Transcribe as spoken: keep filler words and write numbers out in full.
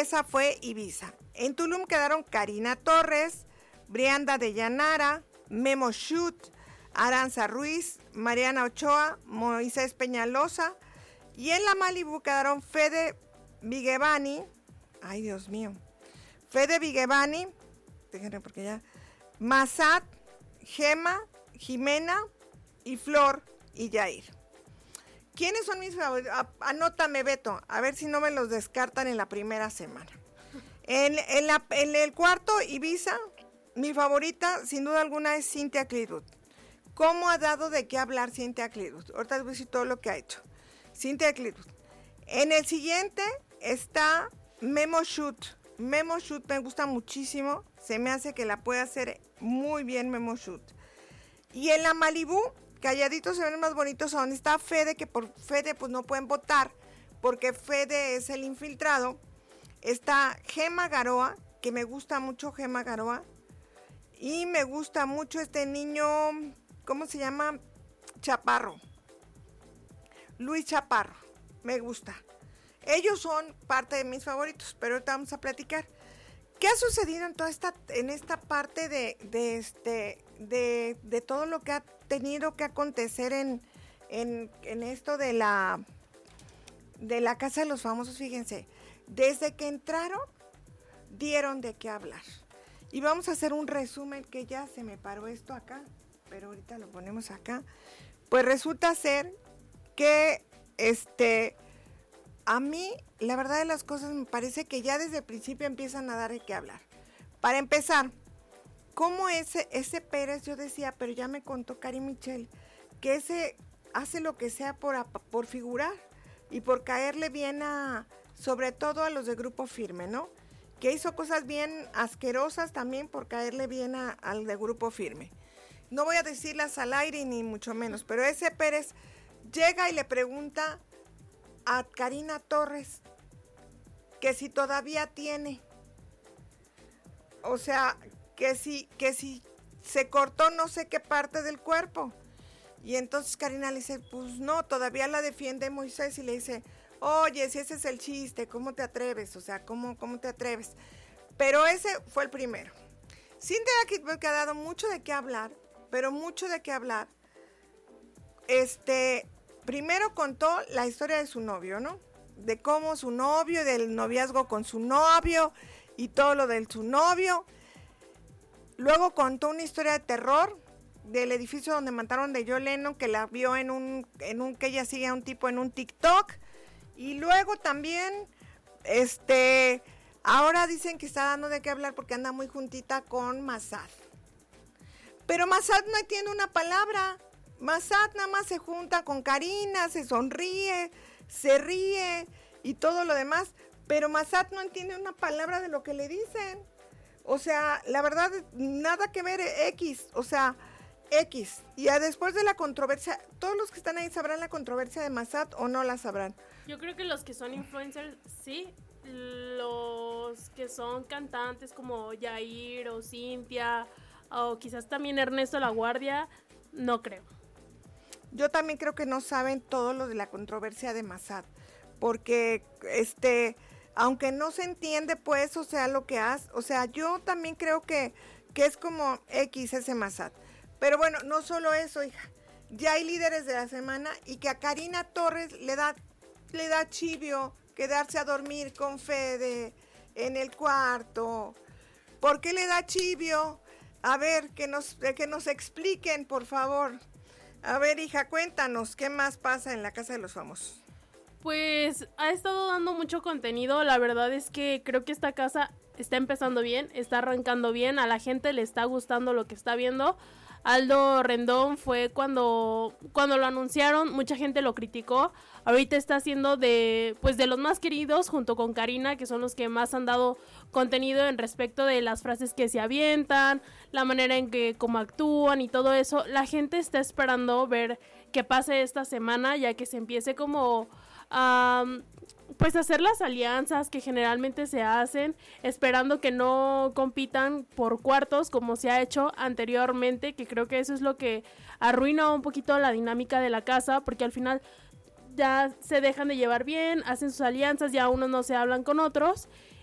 esa fue Ibiza. En Tulum quedaron Karina Torres, Brianda de Llanara, Memo Shute, Aranza Ruiz, Mariana Ochoa, Moisés Peñalosa. Y en la Malibu quedaron Fede Vigevani, ay Dios mío, Fede Vigevani, déjenme porque ya, Masat, Gema, Jimena y Flor y Yair. ¿Quiénes son mis favoritos? Anótame, Beto, a ver si no me los descartan en la primera semana. En, en, la, en el cuarto, Ibiza, mi favorita, sin duda alguna, es Cynthia Clitwood. ¿Cómo ha dado de qué hablar Cynthia Clitwood? Ahorita les voy a decir todo lo que ha hecho. Cynthia Clitwood. En el siguiente está Memo Shute. Memo Shute me gusta muchísimo. Se me hace que la puede hacer muy bien Memo Shute. Y en la Malibu, calladitos se ven más bonitos, a donde está Fede, que por Fede pues no pueden votar, porque Fede es el infiltrado. Está Gema Garoa, que me gusta mucho Gema Garoa. Y me gusta mucho este niño, ¿cómo se llama? Chaparro. Luis Chaparro, me gusta. Ellos son parte de mis favoritos, pero ahorita vamos a platicar. ¿Qué ha sucedido en toda esta, en esta parte de, de este, de, de todo lo que ha tenido que acontecer en, en, en esto de la, de la Casa de los Famosos? Fíjense, desde que entraron, dieron de qué hablar. Y vamos a hacer un resumen, que ya se me paró esto acá, pero ahorita lo ponemos acá. Pues resulta ser que este a mí la verdad de las cosas me parece que ya desde el principio empiezan a dar de qué hablar. Para empezar, ¿cómo ese, ese Pérez? Yo decía, pero ya me contó Cari Michel, que ese hace lo que sea por, por figurar y por caerle bien a, sobre todo a los de Grupo Firme, ¿no? Que hizo cosas bien asquerosas también por caerle bien a, al de Grupo Firme. No voy a decirlas al aire ni mucho menos, pero ese Pérez llega y le pregunta a Karina Torres que si todavía tiene, o sea, que si, que si se cortó no sé qué parte del cuerpo. Y entonces Karina le dice, pues no, todavía la defiende Moisés y le dice, oye, si ese es el chiste, ¿cómo te atreves? O sea, ¿cómo, cómo te atreves? Pero ese fue el primero. Cynthia Clitwood, que ha dado mucho de qué hablar, pero mucho de qué hablar. Este, primero contó la historia de su novio, ¿no? De cómo su novio, del noviazgo con su novio y todo lo de su novio. Luego contó una historia de terror del edificio donde mataron de John Lennon, que la vio en un, en un, que ella sigue a un tipo en un TikTok. Y luego también, este, ahora dicen que está dando de qué hablar porque anda muy juntita con Masad. Pero Masad no entiende una palabra. Masad nada más se junta con Karina, se sonríe, se ríe y todo lo demás. Pero Masad no entiende una palabra de lo que le dicen. O sea, la verdad, nada que ver, X, o sea, X. Y ya después de la controversia, ¿todos los que están ahí sabrán la controversia de Masad o no la sabrán? Yo creo que los que son influencers, sí. Los que son cantantes como Yair o Cynthia o quizás también Ernesto La Guardia, no creo. Yo también creo que no saben todo lo de la controversia de Masad, porque este, aunque no se entiende pues, o sea, lo que hace, o sea, yo también creo que, que es como X ese Masad. Pero bueno, no solo eso, hija, ya hay líderes de la semana y que a Karina Torres le da, le da chivio quedarse a dormir con Fede en el cuarto. ¿Por qué le da chivio? A ver, que nos, que nos expliquen, por favor. A ver, hija, cuéntanos, ¿qué más pasa en la Casa de los Famosos? Pues ha estado dando mucho contenido, la verdad es que creo que esta casa está empezando bien, está arrancando bien, a la gente le está gustando lo que está viendo. Aldo Rendón fue cuando, cuando lo anunciaron, mucha gente lo criticó, ahorita está siendo de, pues de los más queridos junto con Karina, que son los que más han dado contenido en respecto de las frases que se avientan, la manera en que cómo actúan y todo eso. La gente está esperando ver qué pase esta semana, ya que se empiece como Um, pues hacer las alianzas que generalmente se hacen, esperando que no compitan por cuartos como se ha hecho anteriormente, que creo que eso es lo que arruina un poquito la dinámica de la casa, porque al final ya se dejan de llevar bien, hacen sus alianzas, ya unos no se hablan con otros